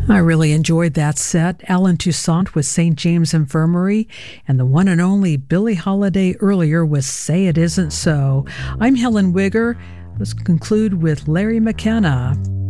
I really enjoyed that set. Alan Toussaint with St. James Infirmary, and the one and only Billie Holiday earlier with Say It Isn't So. I'm Helen Wigger. Let's conclude with Larry McKenna.